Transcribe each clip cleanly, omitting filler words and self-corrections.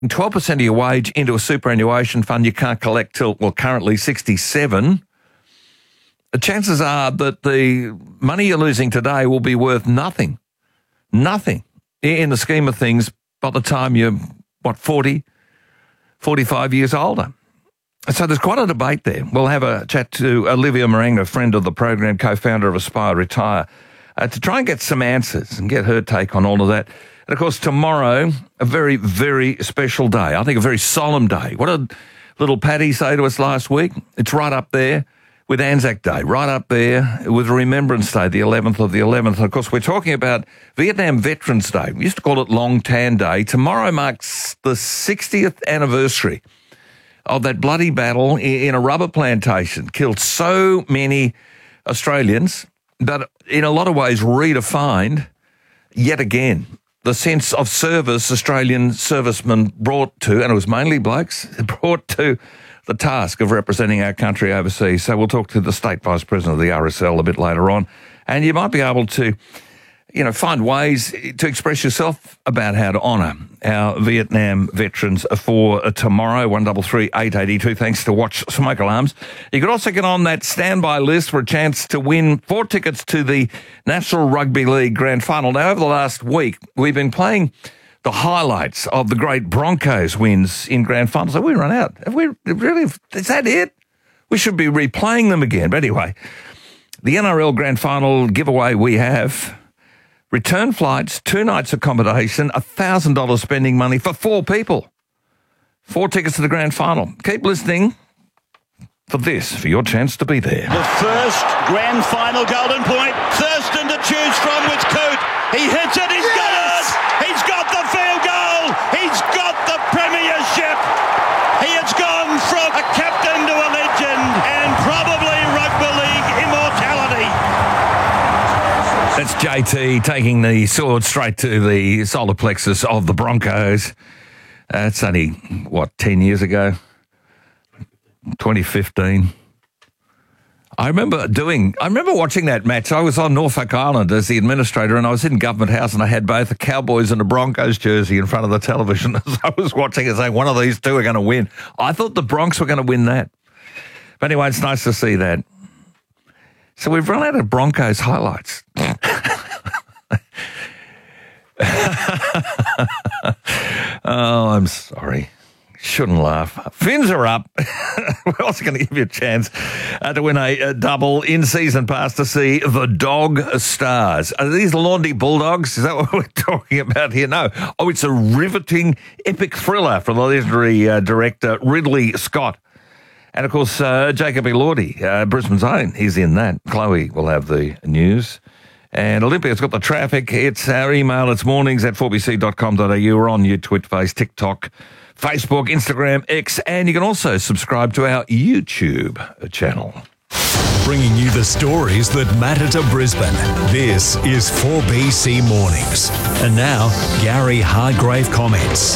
12% of your wage into a superannuation fund you can't collect till, well, currently 67, the chances are that the money you're losing today will be worth nothing in the scheme of things by the time you're, 40, 45 years older. So there's quite a debate there. We'll have a chat to Olivia Maranga, friend of the program, co-founder of Aspire Retire, to try and get some answers and get her take on all of that. And, of course, tomorrow, a very, very special day. I think a very solemn day. What did little Paddy say to us last week? It's right up there with Anzac Day, right up there with Remembrance Day, the 11th of the 11th. And, of course, we're talking about Vietnam Veterans Day. We used to call it Long Tan Day. Tomorrow marks the 60th anniversary of that bloody battle in a rubber plantation. Killed so many Australians, but in a lot of ways redefined, yet again, the sense of service Australian servicemen brought to, and it was mainly blokes, brought to the task of representing our country overseas. So we'll talk to the State Vice President of the RSL a bit later on, and you might be able to, find ways to express yourself about how to honour our Vietnam veterans for tomorrow, 133 882, thanks to Watch Smoke Alarms. You could also get on that standby list for a chance to win 4 tickets to the National Rugby League Grand Final. Now, over the last week, we've been playing the highlights of the great Broncos wins in Grand Finals. Have we run out? Have we really? Is that it? We should be replaying them again. But anyway, the NRL Grand Final giveaway we have: return flights, 2 nights accommodation, $1,000 spending money for 4 people. 4 tickets to the Grand Final. Keep listening for this, for your chance to be there. The first Grand Final golden point. Thurston to choose from with Coote. He hits it, he's got it! He's got the field goal! He's got the premiership! He has gone from a captain to a legend and probably rugby league immortality. That's JT taking the sword straight to the solar plexus of the Broncos. It's only, 10 years ago? 2015. I remember watching that match. I was on Norfolk Island as the administrator, and I was in Government House, and I had both a Cowboys and a Broncos jersey in front of the television as I was watching it, saying one of these two are going to win. I thought the Bronx were going to win that. But anyway, it's nice to see that. So we've run out of Broncos highlights. Oh, I'm sorry. Shouldn't laugh. Fins are up. We're also going to give you a chance to win a double in-season pass to see The Dog Stars. Are these Laundry Bulldogs? Is that what we're talking about here? No. Oh, it's a riveting, epic thriller from the legendary director Ridley Scott. And, of course, Jacob Elordi, Brisbane's own, he's in that. Chloe will have the news. And Olympia's got the traffic. It's our email. It's mornings@4bc.com.au. We're on YouTube, Face, TikTok, Facebook, Instagram, X, and you can also subscribe to our YouTube channel. Bringing you the stories that matter to Brisbane. This is 4BC Mornings. And now, Gary Hargrave comments.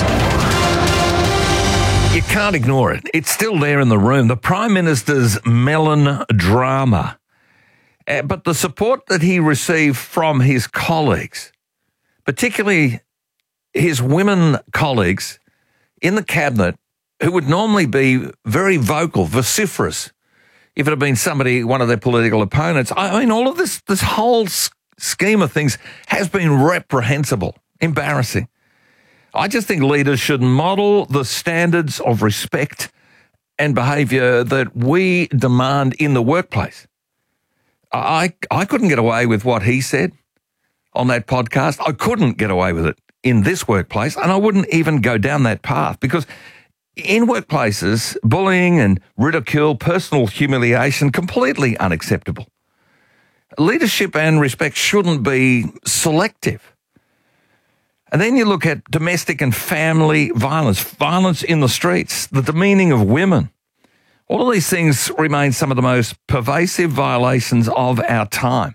You can't ignore it. It's still there in the room. The Prime Minister's melon drama. But the support that he received from his colleagues, particularly his women colleagues in the cabinet, who would normally be very vocal, vociferous, if it had been one of their political opponents. I mean, all of this whole scheme of things has been reprehensible, embarrassing. I just think leaders should model the standards of respect and behaviour that we demand in the workplace. I couldn't get away with what he said on that podcast. I couldn't get away with it in this workplace, and I wouldn't even go down that path, because in workplaces, bullying and ridicule, personal humiliation, completely unacceptable. Leadership and respect shouldn't be selective. And then you look at domestic and family violence, violence in the streets, the demeaning of women. All of these things remain some of the most pervasive violations of our time.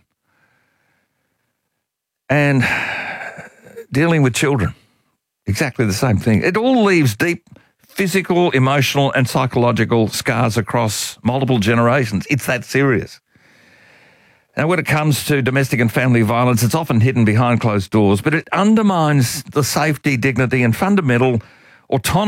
And dealing with children, exactly the same thing. It all leaves deep physical, emotional, and psychological scars across multiple generations. It's that serious. Now, when it comes to domestic and family violence, it's often hidden behind closed doors, but it undermines the safety, dignity, and fundamental autonomous